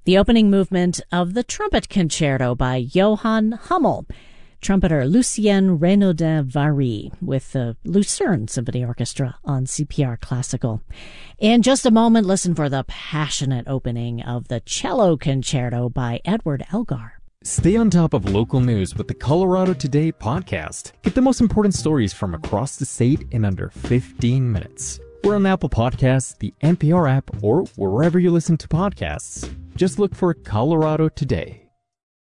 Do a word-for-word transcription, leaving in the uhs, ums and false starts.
the opening movement of the Trumpet Concerto by Johann Hummel, trumpeter Lucien Renaudin-Vary with the Lucerne Symphony Orchestra on C P R Classical. In just a moment, listen for the passionate opening of the Cello Concerto by Edward Elgar. Stay on top of local news with the Colorado Today podcast. Get the most important stories from across the state in under fifteen minutes. We're on Apple Podcasts, the N P R app, or wherever you listen to podcasts. Just look for Colorado Today.